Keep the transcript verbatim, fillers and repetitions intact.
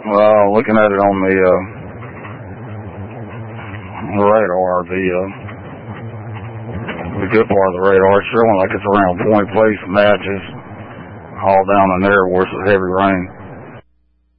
Well, looking at it on the uh, radar, the uh, the good part of the radar, it's showing like it's around Point Place, Natchez, all down in there where it's heavy rain.